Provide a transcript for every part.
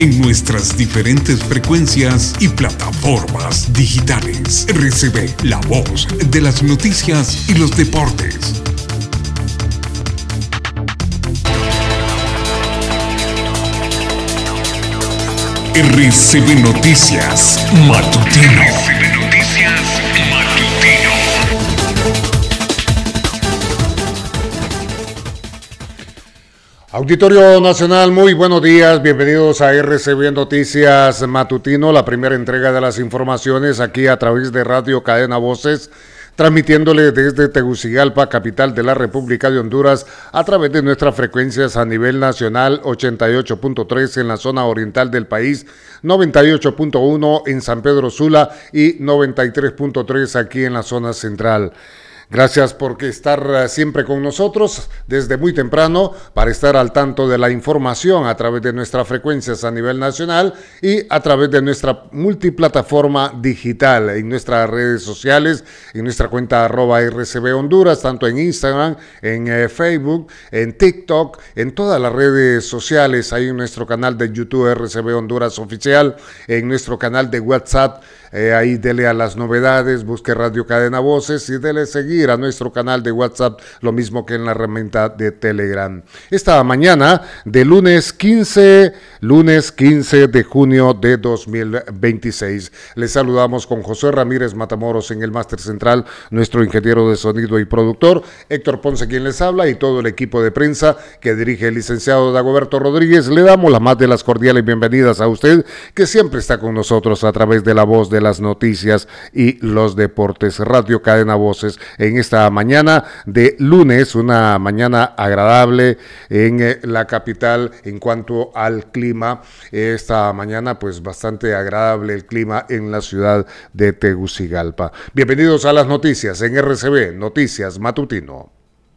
en nuestras diferentes frecuencias y plataformas digitales. RCB, la voz de las noticias y los deportes. RCB Noticias Matutino. RCB Noticias Matutino. Auditorio Nacional, muy buenos días, bienvenidos a RCB Noticias Matutino, la primera entrega de las informaciones aquí a través de Radio Cadena Voces, transmitiéndole desde Tegucigalpa, capital de la República de Honduras, a través de nuestras frecuencias a nivel nacional, 88.3 en la zona oriental del país, 98.1 en San Pedro Sula y 93.3 aquí en la zona central. Gracias por estar siempre con nosotros desde muy temprano para estar al tanto de la información a través de nuestras frecuencias a nivel nacional y a través de nuestra multiplataforma digital en nuestras redes sociales, en nuestra cuenta @RCB Honduras, tanto en Instagram, en Facebook, en TikTok, en todas las redes sociales, ahí en nuestro canal de YouTube RCB Honduras Oficial, en nuestro canal de WhatsApp. Ahí dele a las novedades, busque Radio Cadena Voces y dele seguir a nuestro canal de WhatsApp, lo mismo que en la herramienta de Telegram. Esta mañana de lunes 15 de junio de 2026. Les saludamos con José Ramírez Matamoros en el máster central, nuestro ingeniero de sonido y productor, Héctor Ponce quien les habla y todo el equipo de prensa que dirige el licenciado Dagoberto Rodríguez. Le damos las más de las cordiales bienvenidas a usted que siempre está con nosotros a través de la voz de las noticias y los deportes. Radio Cadena Voces en esta mañana de lunes, una mañana agradable en la capital en cuanto al clima. Esta mañana pues bastante agradable el clima en la ciudad de Tegucigalpa. Bienvenidos a las noticias en RCB Noticias Matutino.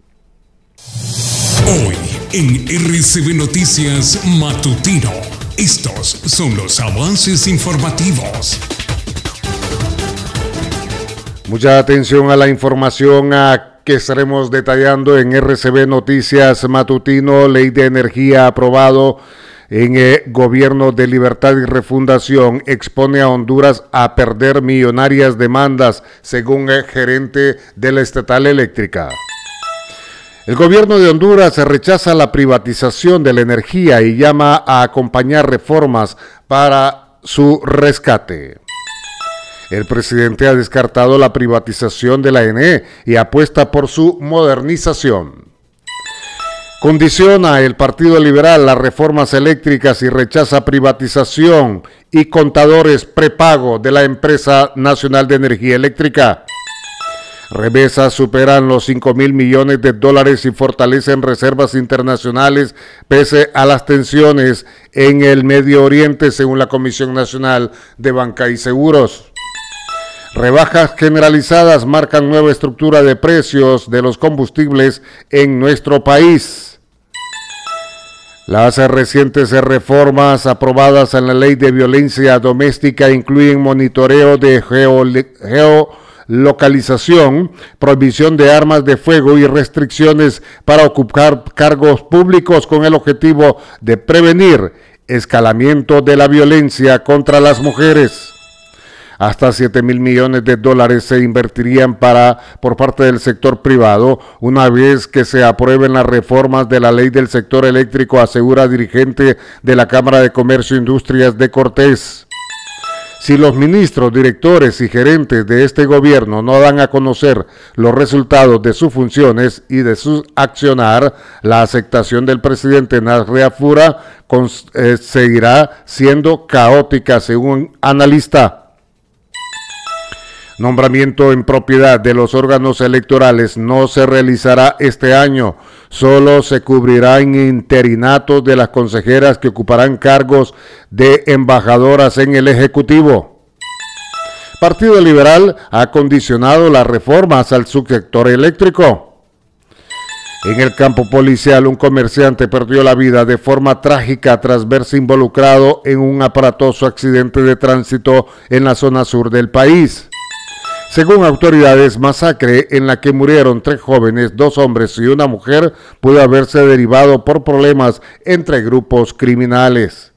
Hoy en RCB Noticias Matutino, estos son los avances informativos. Mucha atención a la información que estaremos detallando en RCB Noticias Matutino. Ley de energía aprobado en el Gobierno de Libertad y Refundación expone a Honduras a perder millonarias demandas, según el gerente de la estatal eléctrica. El gobierno de Honduras rechaza la privatización de la energía y llama a acompañar reformas para su rescate. El presidente ha descartado la privatización de la ENE y apuesta por su modernización. Condiciona el Partido Liberal las reformas eléctricas y rechaza privatización y contadores prepago de la Empresa Nacional de Energía Eléctrica. Remesas superan los $5,000 millones y fortalecen reservas internacionales pese a las tensiones en el Medio Oriente, según la Comisión Nacional de Banca y Seguros. Rebajas generalizadas marcan nueva estructura de precios de los combustibles en nuestro país. Las recientes reformas aprobadas en la Ley de Violencia Doméstica incluyen monitoreo de geolocalización, prohibición de armas de fuego y restricciones para ocupar cargos públicos con el objetivo de prevenir escalamiento de la violencia contra las mujeres. Hasta $7,000 millones se invertirían por parte del sector privado una vez que se aprueben las reformas de la ley del sector eléctrico, asegura dirigente de la Cámara de Comercio e Industrias de Cortés. Si los ministros, directores y gerentes de este gobierno no dan a conocer los resultados de sus funciones y de su accionar, la aceptación del presidente Nasria Fura seguirá siendo caótica, según analista. Nombramiento en propiedad de los órganos electorales no se realizará este año, solo se cubrirán interinatos de las consejeras que ocuparán cargos de embajadoras en el Ejecutivo. Partido Liberal ha condicionado las reformas al subsector eléctrico. En el campo policial, un comerciante perdió la vida de forma trágica tras verse involucrado en un aparatoso accidente de tránsito en la zona sur del país. Según autoridades, masacre en la que murieron 3 jóvenes, 2 hombres y una mujer pudo haberse derivado por problemas entre grupos criminales.